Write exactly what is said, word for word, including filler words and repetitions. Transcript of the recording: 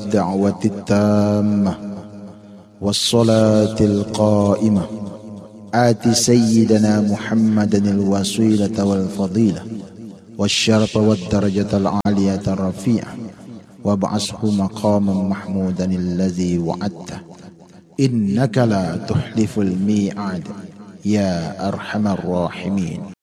الدعوة التامة والصلاة القائمة آت سيدنا محمدا الوسيلة والفضيلة والشرف والدرجة العالية الرفيعة وابعثه مقاما محمودا الذي وعدته إنك لا تخلف الميعاد يا أرحم الراحمين.